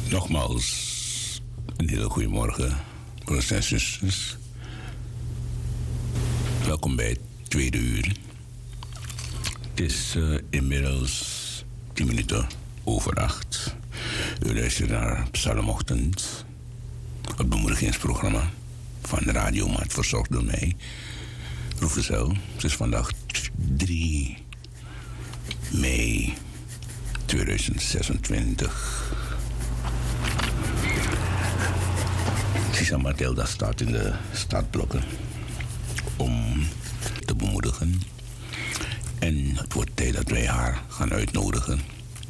Nogmaals, een hele goede morgen, broers en zusters. Welkom bij het tweede uur. Het is inmiddels 10 minuten over 8. U luistert naar Psalmochtend, het bemoedigingsprogramma van Radio Maat, verzorgd door mij, Roevezel. Het is vandaag 3 mei 2026. Sisa Matilda staat in de startblokken om te bemoedigen. En het wordt tijd dat wij haar gaan uitnodigen.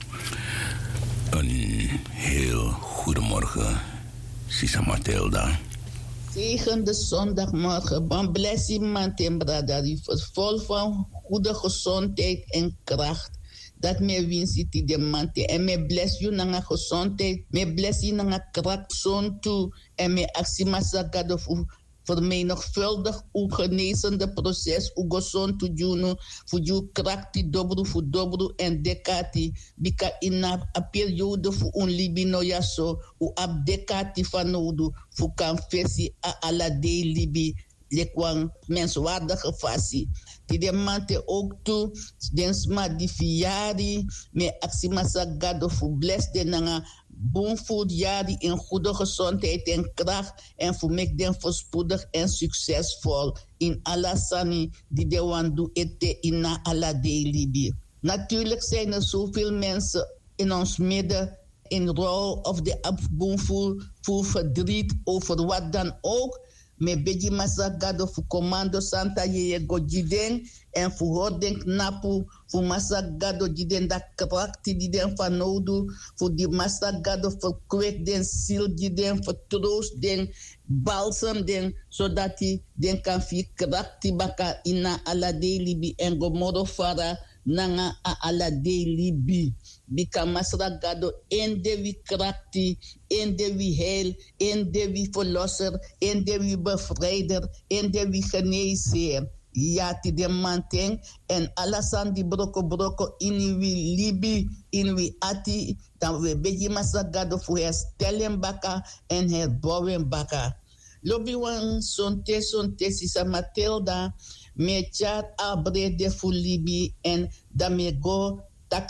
Een heel goedemorgen, Sisa Matilda. Zegende zondagmorgen, ban bless je man ten brada, die vol van goede gezondheid en kracht. Dat me winst die de mante en me bless you nanga gezondheid, me bless you nanga kracht zo'n toe en me actimasa gado vermenigvuldig uw genezende proces, uw gezond toe juno, voor uw kracht die dobro voor dobro en dekati, bika in a periode voor un libino yaso, u ab dekati van nodu, voor kan fesi a ala de libi, lekwang menswaardige fasie. Die de mante ook toe, den sma di fiari, me actimasa gado voor bless de nanga, boomfood jari in goede gezondheid en kracht en voor mij den voorspoedig en succesvol in alla sani die de wandu ete in alla libi. Natuurlijk zijn er zoveel mensen in ons midden in rouw of de boomfood voor verdriet over wat dan ook. Me beji masagado fu commando santa ye gojiden en fu horden knapu fu masagado jiden da krakti jiden van nodu fu di masagado fu kwek den sil jiden fu troost den balsam den zodat hij den kan fi krakti baka ina ala de libi en gomoro fara nanga a ala de libi. Bika masragado en de wie krakti, en de wie heil, en de wie verlosser, en de wie bevrijder, en de wie geneesheer. Ja, ti de manteng en alasan di broko in wie libi, in wie ati, dan we beji masragado voor herstellen baka en herbouwen baka. Lobby wan sonte sisa Matilda, me chat abre de fu libi en da me go